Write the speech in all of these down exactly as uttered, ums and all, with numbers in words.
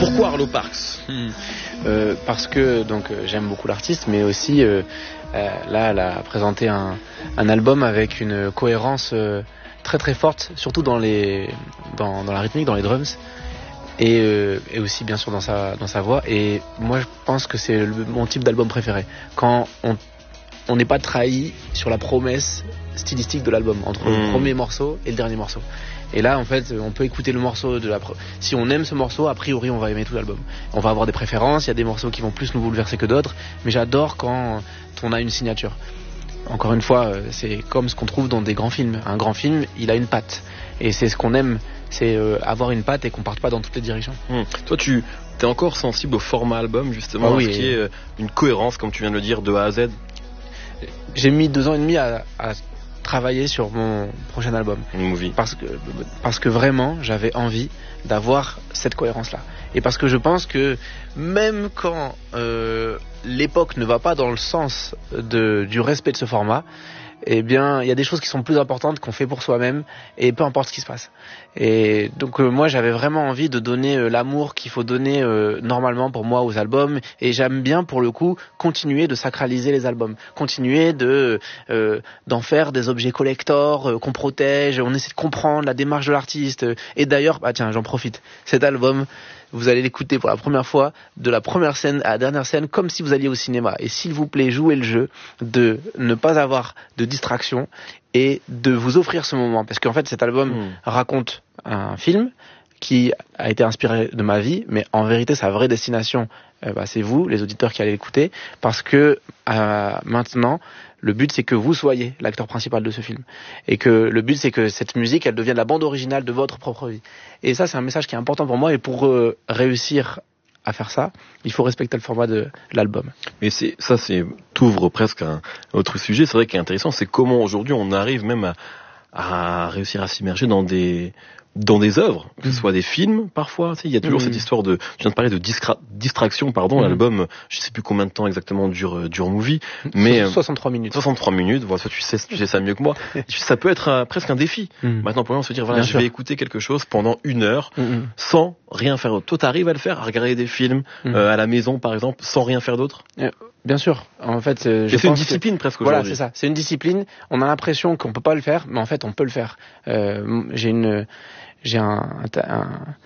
Pourquoi Arlo Parks? hmm. euh, Parce que donc euh, j'aime beaucoup l'artiste, mais aussi euh, euh, là elle a présenté un, un album avec une cohérence euh, très très forte, surtout dans les dans, dans la rythmique, dans les drums. Et, euh, et aussi bien sûr dans sa, dans sa voix. Et moi je pense que c'est le, mon type d'album préféré. Quand on on n'est pas trahi sur la promesse stylistique de l'album, entre mmh. le premier morceau et le dernier morceau. Et là en fait on peut écouter le morceau de la pro- si on aime ce morceau, a priori on va aimer tout l'album. On va avoir des préférences, il y a des morceaux qui vont plus nous bouleverser que d'autres, mais j'adore quand on a une signature. Encore une fois, c'est comme ce qu'on trouve dans des grands films. Un grand film, il a une patte. Et c'est ce qu'on aime, c'est euh, avoir une patte et qu'on parte pas dans toutes les directions. Mmh. Toi, tu es encore sensible au format album, justement, ah oui, à ce qui est euh, une cohérence, comme tu viens de le dire, de A à Z. J'ai mis deux ans et demi à, à travailler sur mon prochain album. Movie. Parce que, parce que vraiment, j'avais envie d'avoir cette cohérence-là. Et parce que je pense que même quand euh, l'époque ne va pas dans le sens de, du respect de ce format, eh bien, il y a des choses qui sont plus importantes qu'on fait pour soi-même, et peu importe ce qui se passe. Et donc euh, moi, j'avais vraiment envie de donner euh, l'amour qu'il faut donner euh, normalement pour moi aux albums, et j'aime bien pour le coup continuer de sacraliser les albums, continuer de euh, d'en faire des objets collector euh, qu'on protège. On essaie de comprendre la démarche de l'artiste. Et d'ailleurs, bah tiens, j'en profite. Cet album, vous allez l'écouter pour la première fois, de la première scène à la dernière scène, comme si vous alliez au cinéma. Et s'il vous plaît, jouez le jeu de ne pas avoir de distraction et de vous offrir ce moment. Parce qu'en fait, cet album mmh. raconte un film qui a été inspiré de ma vie, mais en vérité, sa vraie destination, euh, bah, c'est vous, les auditeurs qui allez l'écouter, parce que euh, maintenant, le but, c'est que vous soyez l'acteur principal de ce film. Et que le but, c'est que cette musique, elle devienne la bande originale de votre propre vie. Et ça, c'est un message qui est important pour moi. Et pour euh, réussir à faire ça, il faut respecter le format de l'album. Mais c'est, ça, c'est, t'ouvre presque un autre sujet. C'est vrai qu'il est intéressant, c'est comment aujourd'hui on arrive même à, à réussir à s'immerger dans des... dans des œuvres, que ce mmh. soit des films parfois, tu sais, il y a toujours mmh. cette histoire de, je viens de parler de discra- distraction, pardon, mmh. l'album, je sais plus combien de temps exactement dure, dure Movie, mais soixante-trois minutes. soixante-trois minutes, voilà, tu sais, tu sais ça mieux que moi. Ça peut être un, presque un défi. Mmh. Maintenant, pour moi, se dire, voilà, Bien je sûr. vais écouter quelque chose pendant une heure, mmh. sans rien faire d'autre. Toi, t'arrives à le faire, à regarder des films, mmh. euh, à la maison, par exemple, sans rien faire d'autre? Euh, Bien sûr. En fait, euh, je c'est pense une discipline que... presque voilà, aujourd'hui. Voilà, c'est ça. C'est une discipline. On a l'impression qu'on peut pas le faire, mais en fait, on peut le faire. Euh, j'ai une, j'ai un, un,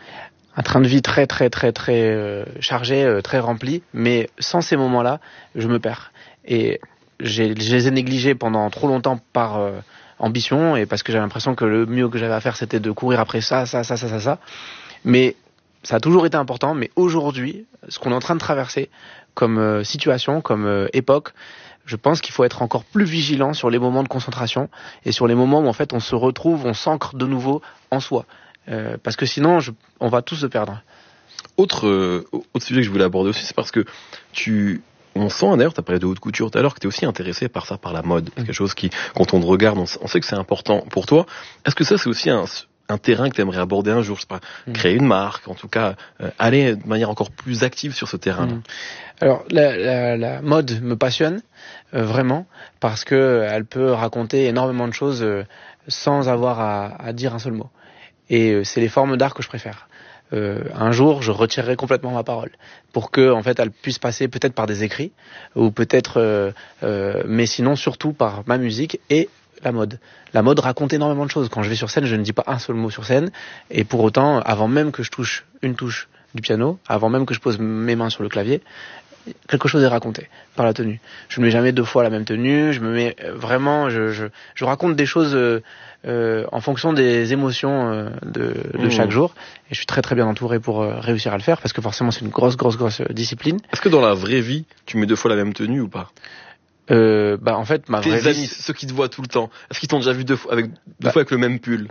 un train de vie très, très, très, très euh, chargé, euh, très rempli, mais sans ces moments-là, je me perds. Et j'ai, je les ai négligés pendant trop longtemps par euh, ambition et parce que j'avais l'impression que le mieux que j'avais à faire, c'était de courir après ça, ça, ça, ça, ça, ça. Mais ça a toujours été important. Mais aujourd'hui, ce qu'on est en train de traverser comme euh, situation, comme euh, époque, je pense qu'il faut être encore plus vigilant sur les moments de concentration et sur les moments où en fait on se retrouve, on s'ancre de nouveau en soi. Euh, parce que sinon, je, on va tous se perdre. Autre, euh, autre sujet que je voulais aborder aussi, c'est parce que tu... On sent, d'ailleurs, tu as parlé de haute couture tout à l'heure, que tu es aussi intéressé par ça, par la mode. C'est quelque chose qui, quand on te regarde, on, on sait que c'est important pour toi. Est-ce que ça, c'est aussi un... un terrain que tu aimerais aborder un jour, je sais pas, mmh. créer une marque, en tout cas, euh, aller de manière encore plus active sur ce terrain-là. Mmh. Alors, la, la, la mode me passionne, euh, vraiment, parce que euh, elle peut raconter énormément de choses euh, sans avoir à, à dire un seul mot. Et euh, c'est les formes d'art que je préfère. Euh, un jour, je retirerai complètement ma parole pour que, en fait, elle puisse passer peut-être par des écrits ou peut-être, euh, euh, mais sinon surtout par ma musique et la mode. La mode raconte énormément de choses. Quand je vais sur scène, je ne dis pas un seul mot sur scène. Et pour autant, avant même que je touche une touche du piano, avant même que je pose mes mains sur le clavier, quelque chose est raconté par la tenue. Je ne mets jamais deux fois la même tenue. Je me mets vraiment, je, je, je raconte des choses euh, euh, en fonction des émotions euh, de, de mmh. chaque jour. Et je suis très très bien entouré pour euh, réussir à le faire parce que forcément c'est une grosse grosse grosse discipline. Est-ce que dans la vraie vie, tu mets deux fois la même tenue ou pas? Euh, bah en fait ma Tes vraie amis, vie... ceux qui te voient tout le temps, est-ce qu'ils t'ont déjà vu deux fois avec deux bah... fois avec le même pull?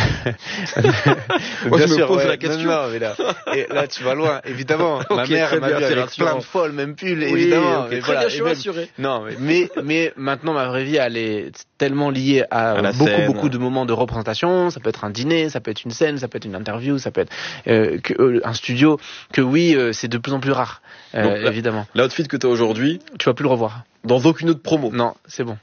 Moi bien je sûr, me pose ouais, la question. Non, non, mais là, et là tu vas loin, évidemment. Okay, ma mère m'a vu avec rassurant. plein de fois le même pull, oui, évidemment. Okay, mais très voilà, bien, je suis même... rassuré. Non, mais, mais mais maintenant ma vraie vie elle est tellement liée à, à beaucoup scène. beaucoup de moments de représentation. Ça peut être un dîner, ça peut être une scène, ça peut être une interview, ça peut être euh, que, euh, un studio. Que oui, euh, c'est de plus en plus rare, euh, Donc, évidemment. L'outfit que tu as aujourd'hui, tu vas plus le revoir. Dans aucune autre promo. Non, c'est bon.